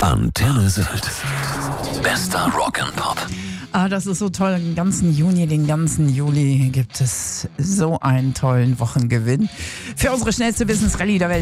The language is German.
Antenne Sylt. Bester Rock'n'Pop. Das ist so toll. Den ganzen Juni, den ganzen Juli gibt es so einen tollen Wochengewinn für unsere schnellste Business-Rallye der Welt.